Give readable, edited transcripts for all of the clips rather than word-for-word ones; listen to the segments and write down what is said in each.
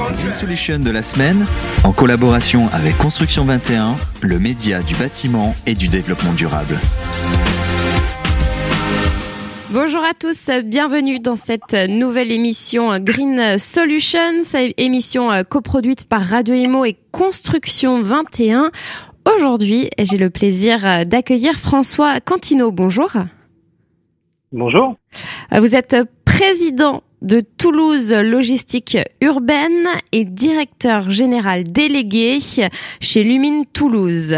Green Solution de la semaine, en collaboration avec Construction 21, le média du bâtiment et du développement durable. Bonjour à tous, bienvenue dans cette nouvelle émission Green Solutions, émission coproduite par Radio Imo et Construction 21. Aujourd'hui, j'ai le plaisir d'accueillir François Cantineau. Bonjour. Bonjour. Vous êtes président de Toulouse Logistique Urbaine et directeur général délégué chez Lumine Toulouse.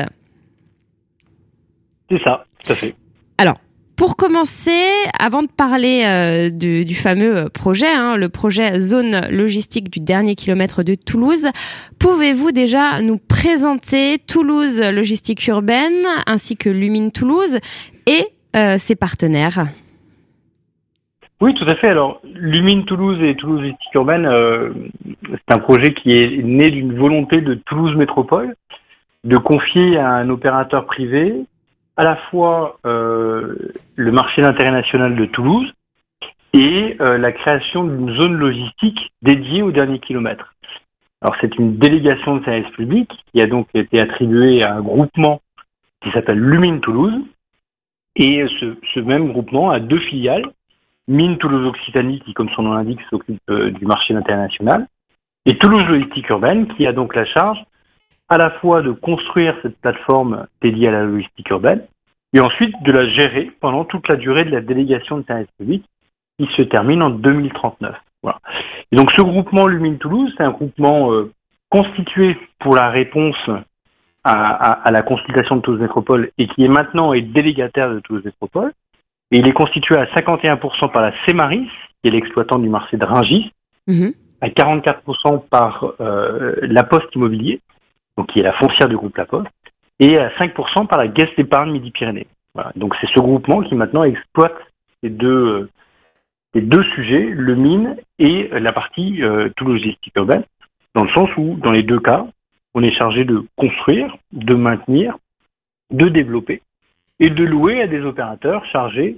C'est ça, tout à fait. Alors, pour commencer, avant de parler du fameux projet, le projet zone logistique du dernier kilomètre de Toulouse, pouvez-vous déjà nous présenter Toulouse Logistique Urbaine ainsi que Lumine Toulouse et ses partenaires ? Oui, tout à fait. Alors, Lumine Toulouse et Toulouse Logistique Urbaine, c'est un projet qui est né d'une volonté de Toulouse Métropole de confier à un opérateur privé à la fois le marché d'intérêt national de Toulouse et la création d'une zone logistique dédiée au dernier kilomètre. Alors, c'est une délégation de service public qui a donc été attribuée à un groupement qui s'appelle Lumine Toulouse, et ce même groupement a deux filiales. Mines Toulouse Occitanie, qui, comme son nom l'indique, s'occupe du marché international, et Toulouse Logistique Urbaine, qui a donc la charge à la fois de construire cette plateforme dédiée à la logistique urbaine, et ensuite de la gérer pendant toute la durée de la délégation de service public, qui se termine en 2039. Voilà. Et donc ce groupement Lumine Toulouse, c'est un groupement constitué pour la réponse à la consultation de Toulouse Métropole, et qui est maintenant délégataire de Toulouse Métropole. Et il est constitué à 51% par la Cemaris, qui est l'exploitant du marché de Rungis, à 44% par La Poste Immobilier, donc qui est la foncière du groupe La Poste, et à 5% par la Caisse d'épargne Midi-Pyrénées. Voilà. Donc c'est ce groupement qui maintenant exploite les deux sujets, le mine et la partie Toulouse Logistique Urbaine, dans le sens où, dans les deux cas, on est chargé de construire, de maintenir, de développer, et de louer à des opérateurs chargés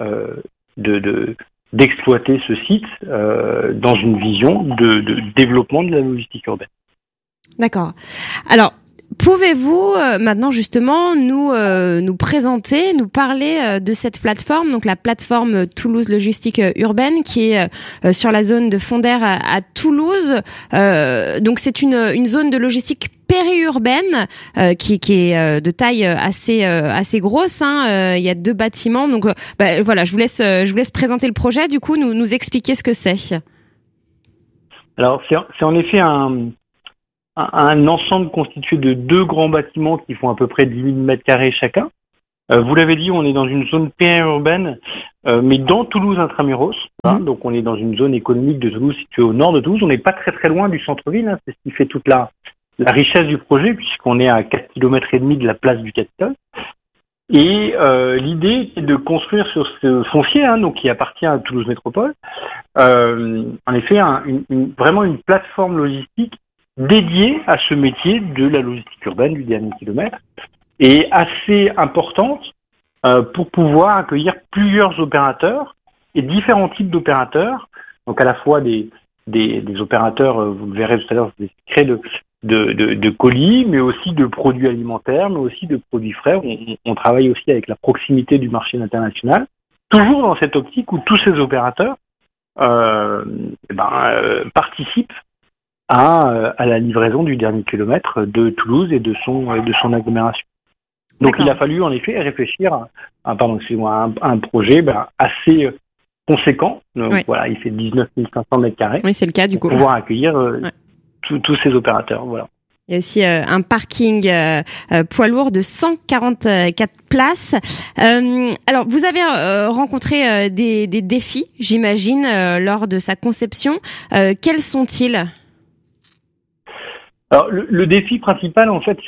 d'exploiter ce site dans une vision de développement de la logistique urbaine. D'accord. Alors, pouvez-vous maintenant justement nous présenter, nous parler de cette plateforme, donc la plateforme Toulouse Logistique Urbaine qui est sur la zone de Fondères à Toulouse. Donc c'est une zone de logistique périurbaine qui est de taille assez grosse. Il y a deux bâtiments. Donc voilà, je vous laisse présenter le projet. Du coup, nous expliquer ce que c'est. Alors c'est en effet un ensemble constitué de deux grands bâtiments qui font à peu près 10 000 mètres carrés chacun. Vous l'avez dit, on est dans une zone périurbaine, mais dans Toulouse intramuros. Donc on est dans une zone économique de Toulouse située au nord de Toulouse. On n'est pas très très loin du centre-ville. C'est ce qui fait toute la richesse du projet, puisqu'on est à 4,5 km de la place du Capitole. Et l'idée est de construire sur ce foncier, donc qui appartient à Toulouse Métropole, en effet vraiment une plateforme logistique dédiée à ce métier de la logistique urbaine du dernier kilomètre, et assez importante pour pouvoir accueillir plusieurs opérateurs et différents types d'opérateurs, donc à la fois des opérateurs, vous le verrez tout à l'heure, je vous expliquerai, de colis, mais aussi de produits alimentaires, mais aussi de produits frais. On travaille aussi avec la proximité du marché international, toujours dans cette optique où tous ces opérateurs participent à la livraison du dernier kilomètre de Toulouse et de son agglomération. Donc il a fallu en effet réfléchir à un projet assez conséquent. Donc voilà, il fait 19 500 mètres carrés. Oui, c'est le cas du coup. Pour pouvoir accueillir tous ces opérateurs. Voilà. Il y a aussi un parking poids lourd de 144 places. Alors, vous avez rencontré des défis, j'imagine, lors de sa conception. Quels sont-ils ? Alors, le défi principal, en fait,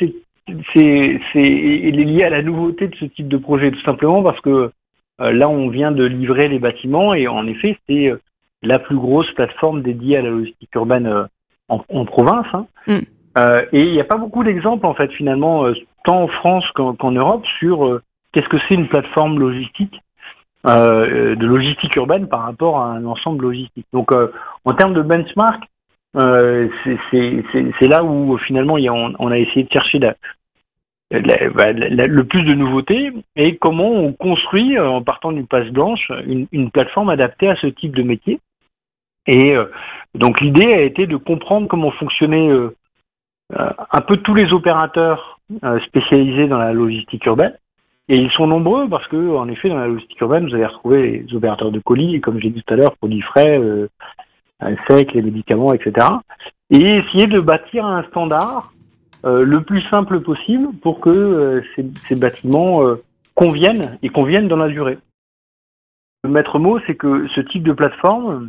il est lié à la nouveauté de ce type de projet, tout simplement parce que là, on vient de livrer les bâtiments et en effet, c'est la plus grosse plateforme dédiée à la logistique urbaine en province. Et il n'y a pas beaucoup d'exemples, en fait, finalement, tant en France qu'en Europe, sur qu'est-ce que c'est une plateforme logistique, de logistique urbaine par rapport à un ensemble logistique. Donc, en termes de benchmark, c'est là où finalement on a essayé de chercher le plus de nouveautés et comment on construit, en partant d'une page blanche, une plateforme adaptée à ce type de métier. Et donc l'idée a été de comprendre comment fonctionnaient un peu tous les opérateurs spécialisés dans la logistique urbaine. Et ils sont nombreux parce que, en effet, dans la logistique urbaine, vous allez retrouver les opérateurs de colis, et comme j'ai dit tout à l'heure, produits frais, secs, les médicaments, etc. Et essayer de bâtir un standard le plus simple possible pour que ces bâtiments conviennent dans la durée. Le maître mot, c'est que ce type de plateforme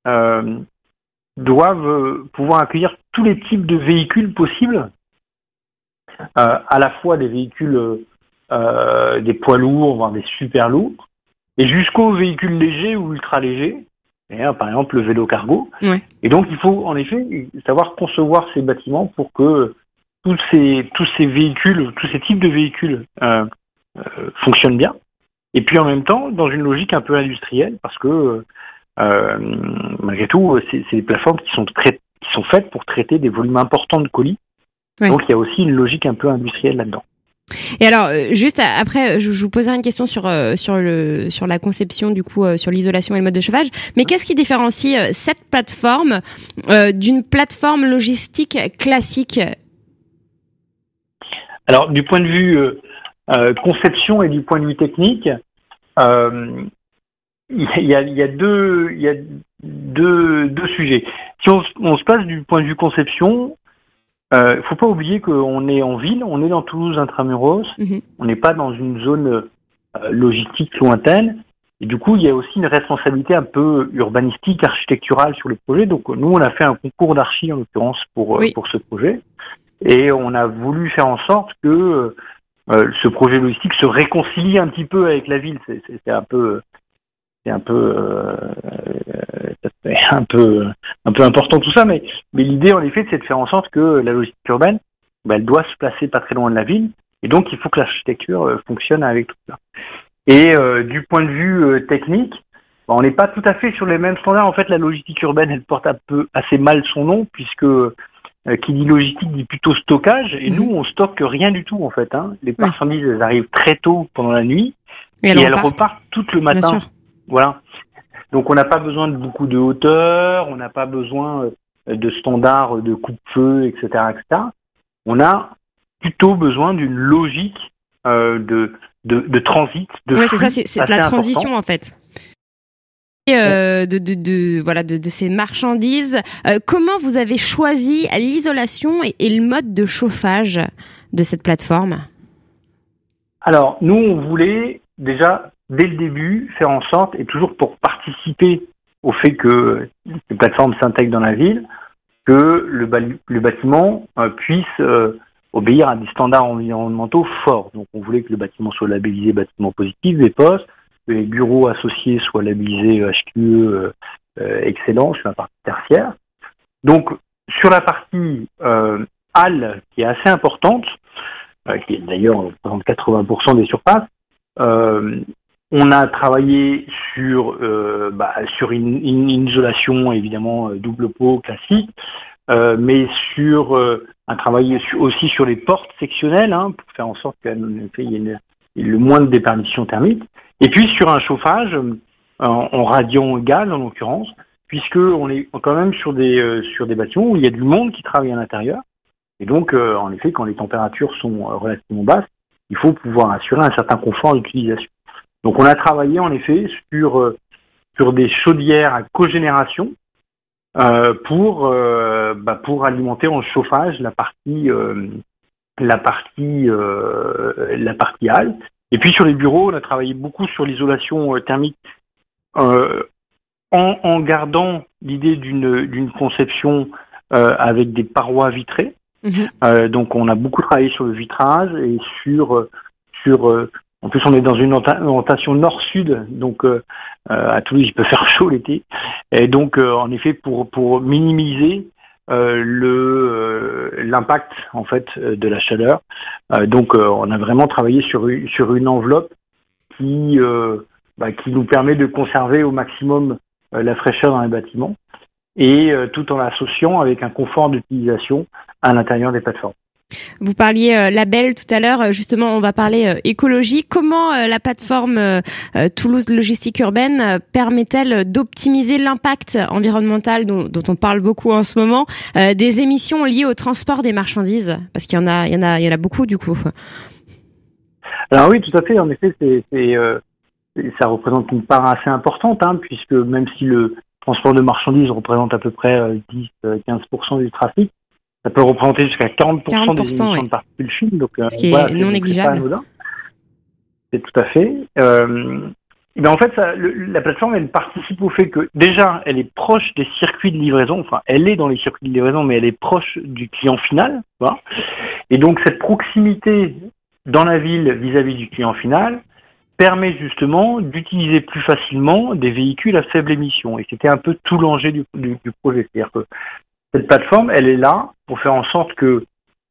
doivent pouvoir accueillir tous les types de véhicules possibles, à la fois des véhicules, des poids lourds, voire des super lourds, et jusqu'aux véhicules légers ou ultra légers, par exemple le vélo cargo. Ouais. Et donc il faut en effet savoir concevoir ces bâtiments pour que tous ces véhicules, tous ces types de véhicules fonctionnent bien. Et puis en même temps, dans une logique un peu industrielle, parce que malgré tout, c'est des plateformes qui sont faites pour traiter des volumes importants de colis. Ouais. Donc il y a aussi une logique un peu industrielle là-dedans. Et alors, juste après, je vous poserai une question sur la conception, du coup, sur l'isolation et le mode de chauffage. Mais qu'est-ce qui différencie cette plateforme d'une plateforme logistique classique? Alors, du point de vue conception et du point de vue technique, il y a deux sujets. Si on se place du point de vue conception, faut pas oublier qu'on est en ville, on est dans Toulouse intramuros, on n'est pas dans une zone logistique lointaine, et du coup il y a aussi une responsabilité un peu urbanistique, architecturale sur le projet. Donc nous on a fait un concours d'archi en l'occurrence pour ce projet, et on a voulu faire en sorte que ce projet logistique se réconcilie un petit peu avec la ville. C'est un peu important tout ça, mais l'idée en effet c'est de faire en sorte que la logistique urbaine, elle doit se placer pas très loin de la ville, et donc il faut que l'architecture fonctionne avec tout ça. Et du point de vue technique, on n'est pas tout à fait sur les mêmes standards. En fait, la logistique urbaine, elle porte assez mal son nom, puisque qui dit logistique dit plutôt stockage, et nous on stocke rien du tout en fait. Les marchandises elles arrivent très tôt pendant la nuit et elles repartent tout le matin. Voilà. Donc on n'a pas besoin de beaucoup de hauteur, on n'a pas besoin de standards de coupe-feu, etc., etc. On a plutôt besoin d'une logique de transit, de flux. Oui, c'est ça, c'est de la transition en fait. Et de ces marchandises. Comment vous avez choisi l'isolation et le mode de chauffage de cette plateforme? Alors nous on voulait déjà dès le début faire en sorte, et toujours pour participer au fait que les plateformes s'intègrent dans la ville, que le bâtiment puisse obéir à des standards environnementaux forts. Donc on voulait que le bâtiment soit labellisé bâtiment positif, BPOS, que les bureaux associés soient labellisés HQE excellent sur la partie tertiaire. Donc sur la partie halle, qui est assez importante, qui est d'ailleurs représente 80% des surfaces, on a travaillé sur une isolation évidemment double pot classique, mais sur un travail aussi sur les portes sectionnelles, pour faire en sorte qu'il y ait le moins de déperdition thermique, et puis sur un chauffage en radiant gaz en l'occurrence, puisque on est quand même sur des bâtiments où il y a du monde qui travaille à l'intérieur, et donc en effet quand les températures sont relativement basses, il faut pouvoir assurer un certain confort d'utilisation. Donc on a travaillé en effet sur des chaudières à cogénération pour alimenter en chauffage la partie halle. Et puis sur les bureaux, on a travaillé beaucoup sur l'isolation thermique en gardant l'idée d'une conception avec des parois vitrées. Donc on a beaucoup travaillé sur le vitrage et sur en plus, on est dans une orientation nord-sud, donc à Toulouse, il peut faire chaud l'été. Et donc, en effet, pour minimiser l'impact en fait de la chaleur, donc on a vraiment travaillé sur une enveloppe qui nous permet de conserver au maximum la fraîcheur dans les bâtiments. et tout en l'associant avec un confort d'utilisation à l'intérieur des plateformes. Vous parliez label tout à l'heure, justement on va parler écologie. Comment la plateforme Toulouse Logistique Urbaine permet-elle d'optimiser l'impact environnemental dont on parle beaucoup en ce moment, des émissions liées au transport des marchandises? Parce qu'il y en a beaucoup du coup. Alors oui, tout à fait. En effet, ça représente une part assez importante, puisque même si le transport de marchandises représente à peu près 10-15% du trafic, ça peut représenter jusqu'à 40% des émissions de particules fines. Donc, ce qui est non négligeable. C'est tout à fait. En fait, la plateforme, elle participe au fait que, déjà, elle est proche des circuits de livraison. Enfin, elle est dans les circuits de livraison, mais elle est proche du client final. Voilà. Et donc, cette proximité dans la ville vis-à-vis du client final permet justement d'utiliser plus facilement des véhicules à faible émission. Et c'était un peu tout l'enjeu du projet. C'est-à-dire que cette plateforme, elle est là pour faire en sorte que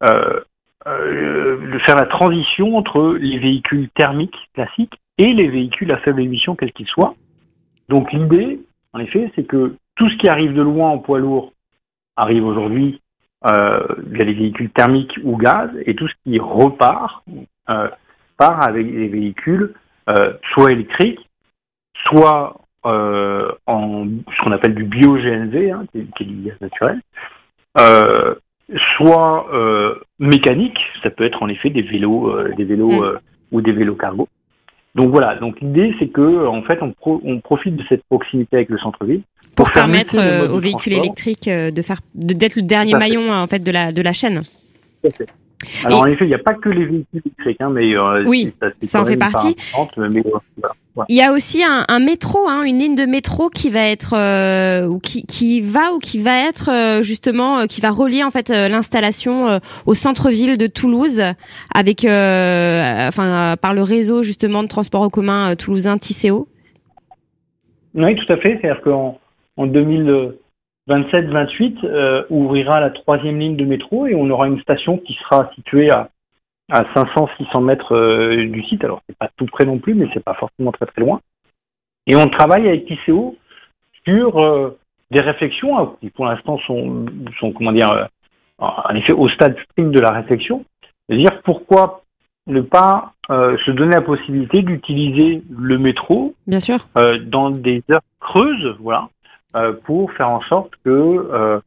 de faire la transition entre les véhicules thermiques classiques et les véhicules à faible émission, quels qu'ils soient. Donc l'idée, en effet, c'est que tout ce qui arrive de loin en poids lourd arrive aujourd'hui via les véhicules thermiques ou gaz, et tout ce qui repart part avec des véhicules soit électriques, soit en ce qu'on appelle du bio-GNV, qui est du gaz naturel, soit mécanique, ça peut être en effet des vélos ou des vélos cargo. Donc voilà, donc l'idée c'est que en fait on profite de cette proximité avec le centre-ville pour permettre aux véhicules électriques d'être le dernier maillon en fait de la chaîne. Alors en effet, il n'y a pas que les véhicules électriques, mais oui, ça en fait partie. Mais, voilà. Il y a aussi un métro, une ligne de métro qui va être qui va être justement qui va relier en fait l'installation au centre-ville de Toulouse avec par le réseau justement de transport en commun toulousain Tisséo. Oui, tout à fait. C'est-à-dire qu'en 2027-28 ouvrira la 3e ligne de métro et on aura une station qui sera située à 500-600 mètres du site. Alors, c'est pas tout près non plus, mais c'est pas forcément très très loin. Et on travaille avec Tisséo sur des réflexions qui pour l'instant sont en effet au stade prime de la réflexion. C'est-à-dire pourquoi ne pas se donner la possibilité d'utiliser le métro, bien sûr, dans des heures creuses, voilà, pour faire en sorte qu'il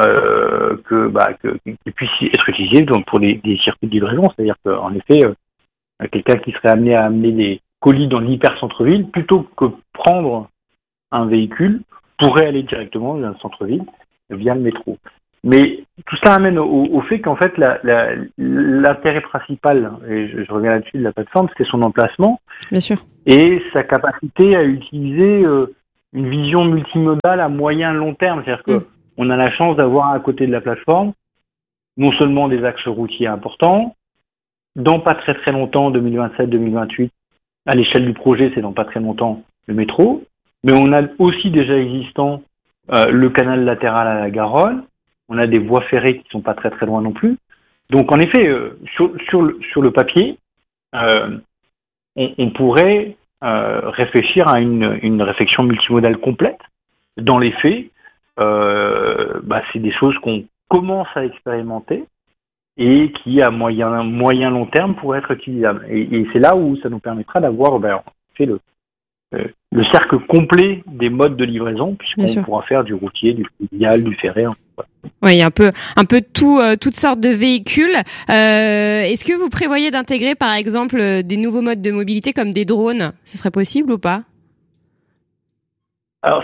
puisse être utilisé donc pour des circuits de livraison. C'est-à-dire qu'en effet, quelqu'un qui serait amené à amener des colis dans l'hyper-centre-ville, plutôt que prendre un véhicule, pourrait aller directement dans le centre-ville via le métro. Mais tout ça amène au fait qu'en fait, l'intérêt principal, et je reviens là-dessus de la plateforme, c'est son emplacement. Bien sûr. Et sa capacité à utiliser une vision multimodale à moyen long terme. C'est-à-dire que on a la chance d'avoir à côté de la plateforme non seulement des axes routiers importants, dans pas très très longtemps, 2027-2028, à l'échelle du projet, c'est dans pas très longtemps le métro, mais on a aussi déjà existant le canal latéral à la Garonne, on a des voies ferrées qui sont pas très très loin non plus. Donc en effet, sur le papier, on pourrait réfléchir à une réflexion multimodale complète. Dans les faits, c'est des choses qu'on commence à expérimenter et qui, à moyen long terme, pourraient être utilisables. Et c'est là où ça nous permettra d'avoir le cercle complet des modes de livraison, puisqu'on pourra faire du routier, du fluvial, du ferré. Oui, il y a un peu tout, toutes sortes de véhicules. Est-ce que vous prévoyez d'intégrer, par exemple, des nouveaux modes de mobilité comme des drones? Ce serait possible ou pas? Alors,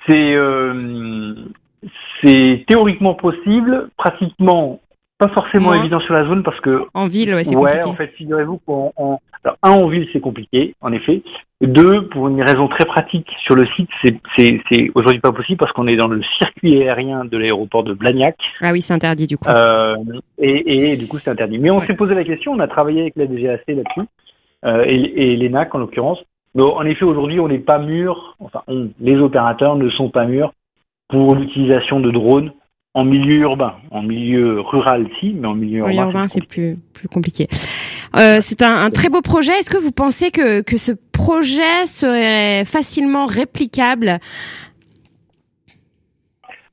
c'est théoriquement possible, pratiquement pas forcément évident sur la zone parce que en ville, c'est compliqué. En fait, figurez-vous alors, en ville, c'est compliqué, en effet. 2, pour une raison très pratique, sur le site, c'est aujourd'hui pas possible parce qu'on est dans le circuit aérien de l'aéroport de Blagnac. Ah oui, c'est interdit du coup. Et du coup, c'est interdit. Mais on s'est posé la question, on a travaillé avec la DGAC là-dessus, et l'ENAC en l'occurrence. Mais en effet, aujourd'hui, on n'est pas mûr, les opérateurs ne sont pas mûrs pour l'utilisation de drones en milieu urbain. En milieu rural, si, mais en milieu urbain, c'est plus compliqué. C'est un très beau projet. Est-ce que vous pensez que ce projet serait facilement réplicable?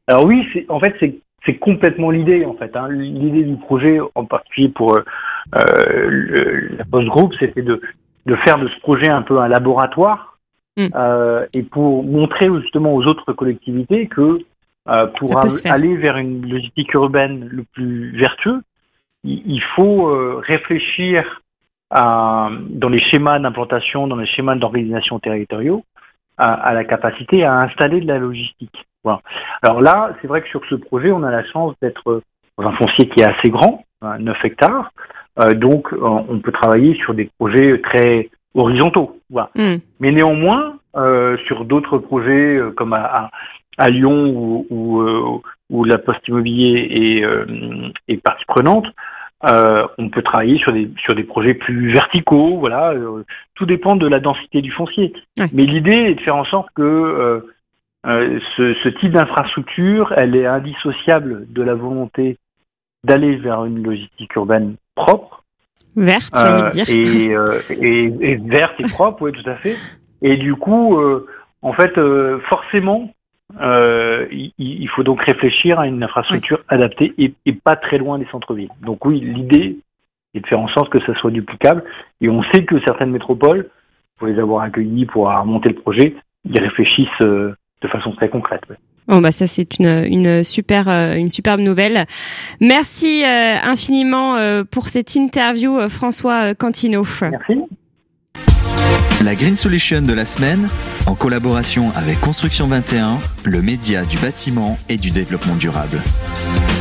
Alors oui, c'est complètement l'idée en fait. Hein. L'idée du projet, en particulier pour la Post Group, c'était de faire de ce projet un peu un laboratoire et pour montrer justement aux autres collectivités que pour aller vers une logistique urbaine le plus vertueux, il faut réfléchir dans les schémas d'implantation, dans les schémas d'organisation territoriaux, à la capacité à installer de la logistique. Voilà. Alors là, c'est vrai que sur ce projet, on a la chance d'être dans un foncier qui est assez grand, 9 hectares, donc on peut travailler sur des projets très horizontaux. Voilà. Mais néanmoins, sur d'autres projets comme à Lyon où la Poste Immobilier est partie prenante, on peut travailler sur des projets plus verticaux, voilà. Tout dépend de la densité du foncier. Ouais. Mais l'idée est de faire en sorte que ce type d'infrastructure, elle est indissociable de la volonté d'aller vers une logistique urbaine propre, verte, j'ai envie de dire, et verte et propre, oui, tout à fait. Et du coup, en fait, forcément. Il faut donc réfléchir à une infrastructure adaptée et pas très loin des centres-villes. Donc oui, l'idée est de faire en sorte que ça soit duplicable. Et on sait que certaines métropoles, pour les avoir accueillis, pour avoir monté le projet, ils réfléchissent de façon très concrète. Ouais. Bon bah ça c'est une superbe nouvelle. Merci infiniment pour cette interview, François Cantino. Merci. La Green Solution de la semaine, en collaboration avec Construction 21, le média du bâtiment et du développement durable.